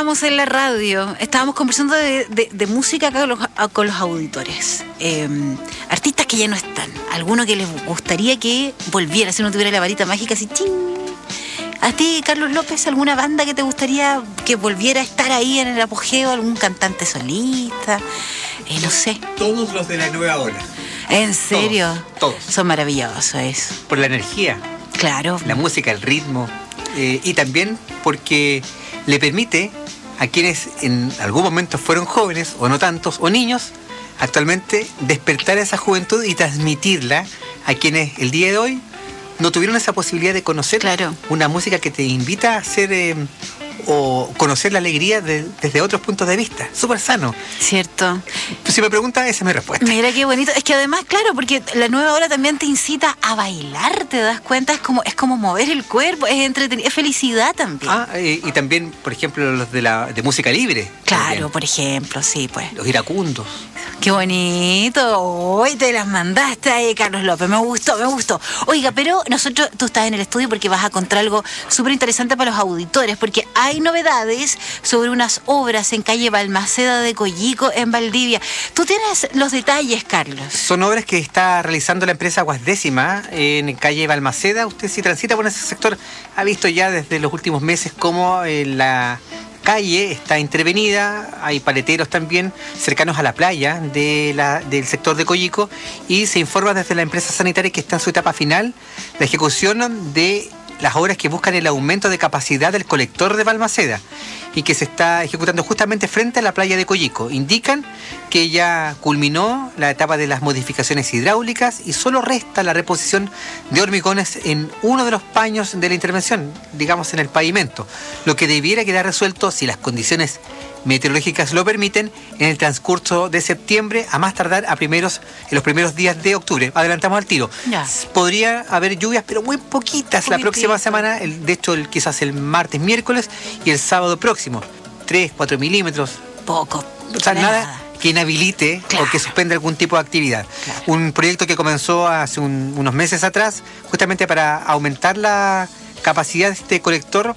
estábamos en la radio, estábamos conversando de música acá con los auditores. Artistas que ya no están, alguno que les gustaría que volviera, si no tuviera la varita mágica, así ¡ching! ¿A ti, Carlos López, alguna banda que te gustaría que volviera a estar ahí en el apogeo? ¿Algún cantante solista? No sé. Todos los de la nueva ola. ¿En serio? Todos. Son maravillosos eso. Por la energía. Claro. La música, el ritmo. Y también porque le permite a quienes en algún momento fueron jóvenes, o no tantos, o niños, actualmente despertar esa juventud y transmitirla a quienes el día de hoy no tuvieron esa posibilidad de conocer una música que te invita a hacer o conocer la alegría desde otros puntos de vista. Súper sano. Cierto. Si me preguntas, esa es mi respuesta. Mira qué bonito. Es que además, claro, porque la nueva ola también te incita a bailar, ¿te das cuenta? Es como mover el cuerpo, es entretenido, es felicidad también. Y también, por ejemplo, los de música libre. Claro, también. por ejemplo, sí, pues. Los iracundos. Qué bonito. Hoy te las mandaste ahí, Carlos López. Me gustó. Oiga, pero tú estás en el estudio porque vas a contar algo súper interesante para los auditores, porque hay novedades sobre unas obras en calle Balmaceda de Coyico, en Valdivia. Tú tienes los detalles, Carlos. Son obras que está realizando la empresa Aguasdécima en calle Balmaceda. Usted, si transita por ese sector, ha visto ya desde los últimos meses cómo la calle está intervenida, hay paleteros también cercanos a la playa del sector de Coyico, y se informa desde la empresa sanitaria que está en su etapa final la ejecución de las obras que buscan el aumento de capacidad del colector de Balmaceda y que se está ejecutando justamente frente a la playa de Coyico. Indican que ya culminó la etapa de las modificaciones hidráulicas y solo resta la reposición de hormigones en uno de los paños de la intervención, digamos en el pavimento, lo que debiera quedar resuelto, si las condiciones meteorológicas lo permiten, en el transcurso de septiembre, a más tardar en los primeros días de octubre. Adelantamos al tiro. Ya. Podría haber lluvias, pero muy poquitas la próxima semana, quizás el martes, miércoles y el sábado próximo. 3-4 milímetros. Poco. O sea, nada que inhabilite o que suspenda algún tipo de actividad. Claro. Un proyecto que comenzó hace unos meses atrás, justamente para aumentar la capacidad de este colector,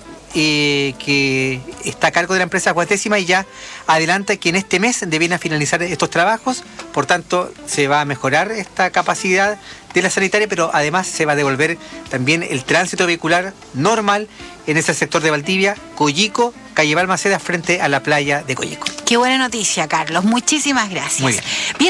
que está a cargo de la empresa Aguasdécima, y ya adelanta que en este mes deben finalizar estos trabajos. Por tanto, se va a mejorar esta capacidad de la sanitaria, pero además se va a devolver también el tránsito vehicular normal en ese sector de Valdivia, Coyico, calle Balmaceda, frente a la playa de Coyico. Qué buena noticia, Carlos. Muchísimas gracias. Muy bien.